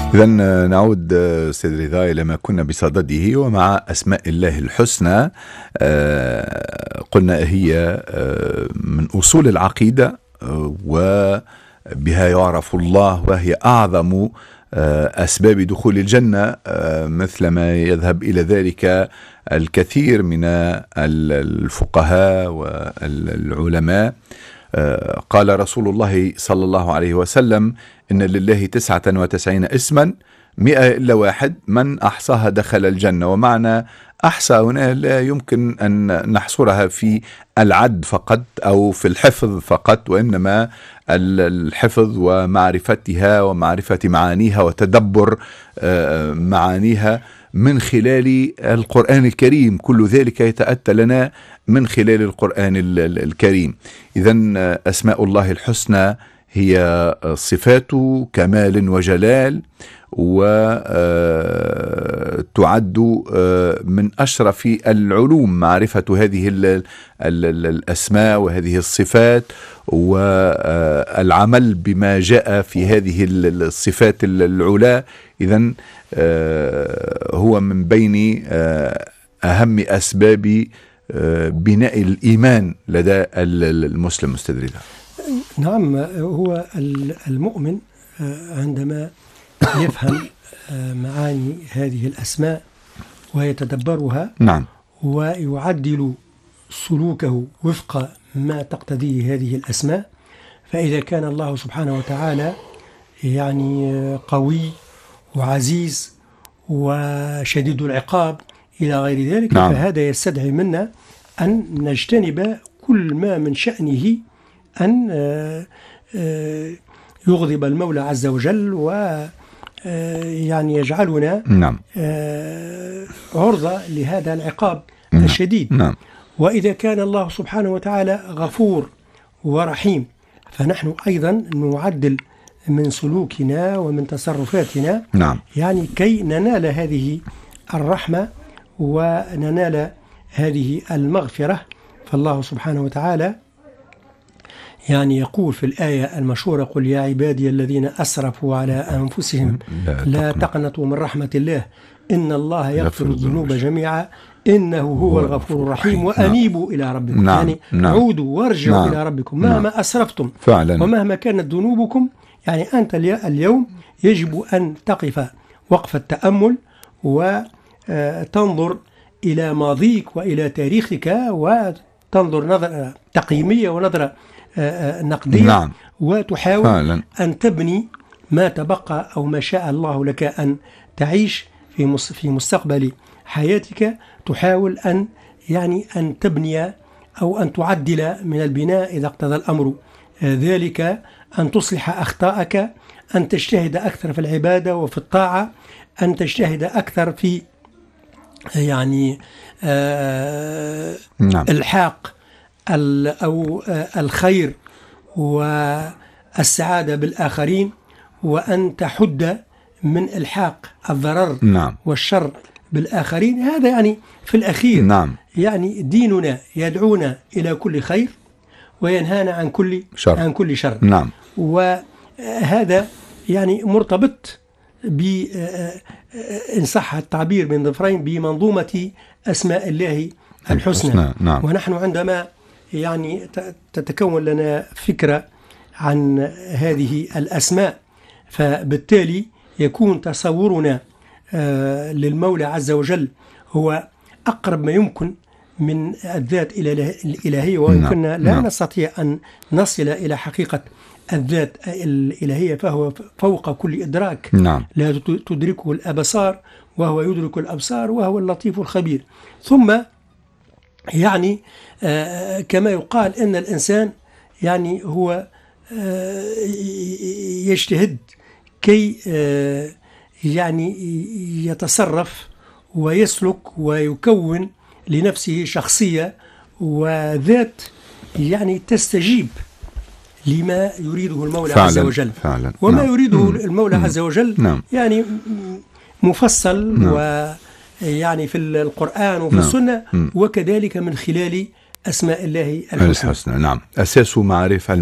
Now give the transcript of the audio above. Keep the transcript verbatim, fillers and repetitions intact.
إذا نعود سيد رضا إلى ما كنا بصدده، ومع أسماء الله الحسنى قلنا هي من أصول العقيدة وبها يعرف الله، وهي أعظم أسباب دخول الجنة، مثل ما يذهب إلى ذلك الكثير من الفقهاء والعلماء. قال رسول الله صلى الله عليه وسلم: إن لله تسعة وتسعين اسما مئة إلا واحد، من أحصاها دخل الجنة. ومعنى أحصى هنا لا يمكن أن نحصرها في العد فقط أو في الحفظ فقط، وإنما الحفظ ومعرفتها ومعرفة معانيها وتدبر معانيها من خلال القرآن الكريم. كل ذلك يتأتى لنا من خلال القرآن الكريم. إذن أسماء الله الحسنى هي صفات كمال وجلال، وتعد من أشرف العلوم معرفة هذه الأسماء وهذه الصفات، والعمل بما جاء في هذه الصفات العلا. إذن هو من بين أهم أسباب بناء الإيمان لدى المسلم. مستدرجة. نعم، هو المؤمن عندما يفهم معاني هذه الأسماء ويتدبرها، نعم، ويعدل سلوكه وفق ما تقتضيه هذه الأسماء، فإذا كان الله سبحانه وتعالى يعني قوي وعزيز وشديد العقاب إلى غير ذلك، نعم، فهذا يستدعي منا أن نجتنب كل ما من شأنه أن يغضب المولى عز وجل و يعني يجعلنا نعم عرضة لهذا العقاب الشديد. نعم. وإذا كان الله سبحانه وتعالى غفور ورحيم، فنحن أيضا نعدل من سلوكنا ومن تصرفاتنا، نعم، يعني كي ننال هذه الرحمة وننال هذه المغفرة. فالله سبحانه وتعالى يعني يقول في الآية المشهورة: قل يا عبادي الذين أسرفوا على أنفسهم لا, لا تقنطوا من رحمة الله إن الله يغفر الذنوب جميعا إنه هو الغفور الرحيم وأنيبوا إلى ربكم. نعم. يعني نعم. عودوا وارجعوا نعم. إلى ربكم مهما نعم. أسرفتم فعلا. ومهما كانت ذنوبكم. يعني أنت اليوم يجب أن تقف وقفة تأمل وتنظر إلى ماضيك وإلى تاريخك، وتنظر نظرة تقييمية ونظرة نقدية، نعم، وتحاول فعلا أن تبني ما تبقى أو ما شاء الله لك أن تعيش في في مستقبل حياتك. تحاول أن يعني أن تبني أو أن تعدل من البناء إذا اقتضى الأمر ذلك، أن تصلح أخطاءك، أن تجتهد أكثر في العبادة وفي الطاعة، أن تجتهد أكثر في يعني آه نعم. الحاق أو الخير والسعادة بالآخرين، وأن تحد من إلحاق الضرر نعم. والشر بالآخرين. هذا يعني في الأخير نعم. يعني ديننا يدعونا إلى كل خير وينهانا عن كل شر. عن كل شر. نعم. وهذا يعني مرتبط ب إن صح التعبير من ظفرين بمنظومة أسماء الله الحسنى. نعم. ونحن عندما يعني تتكون لنا فكرة عن هذه الأسماء، فبالتالي يكون تصورنا للمولى عز وجل هو أقرب ما يمكن من الذات الإلهية، وإن نعم. كنا لا نعم. نستطيع أن نصل إلى حقيقة الذات الإلهية، فهو فوق كل إدراك. نعم. لا تدركه الأبصار وهو يدرك الأبصار وهو اللطيف الخبير. ثم يعني آه كما يقال إن الإنسان يعني هو آه يجتهد كي آه يعني يتصرف ويسلك ويكون لنفسه شخصية وذات يعني تستجيب لما يريده المولى فعلا. عز وجل. فعلا. وما نعم. يريده مم. المولى مم. عز وجل نعم. يعني مفصل، نعم. و يعني في القرآن وفي نعم. السنة، مم. وكذلك من خلال أسماء الله الحسنى. الحسنى. نعم. أساس معرفة